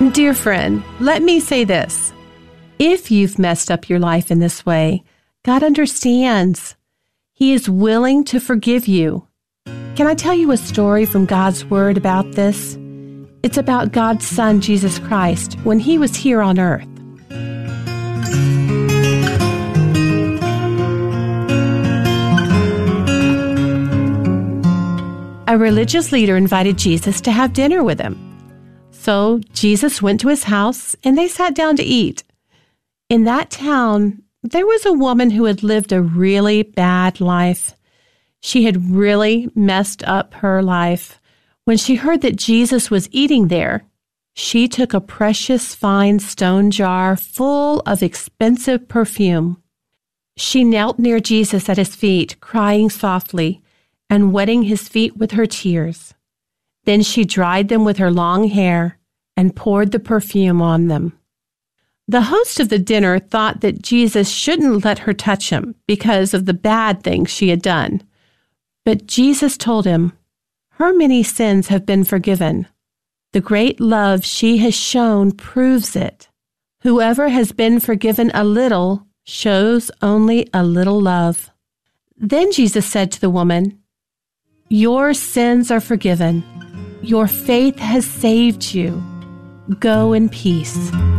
Dear friend, let me say this. If you've messed up your life in this way, God understands. He is willing to forgive you. Can I tell you a story from God's Word about this? It's about God's Son, Jesus Christ, when He was here on earth. A religious leader invited Jesus to have dinner with him. So Jesus went to his house and they sat down to eat. In that town, there was a woman who had lived a really bad life. She had really messed up her life. When she heard that Jesus was eating there, she took a precious fine stone jar full of expensive perfume. She knelt near Jesus at his feet, crying softly and wetting his feet with her tears. Then she dried them with her long hair and poured the perfume on them. The host of the dinner thought that Jesus shouldn't let her touch him because of the bad things she had done. But Jesus told him, "Her many sins have been forgiven. The great love she has shown proves it. Whoever has been forgiven a little shows only a little love." Then Jesus said to the woman, "Your sins are forgiven. Your faith has saved you. Go in peace."